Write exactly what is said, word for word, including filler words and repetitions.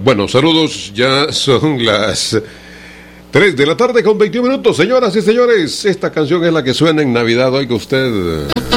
Bueno, saludos, ya son las tres de la tarde con veintiún minutos. Señoras y señores, esta canción es la que suena en Navidad, oiga usted.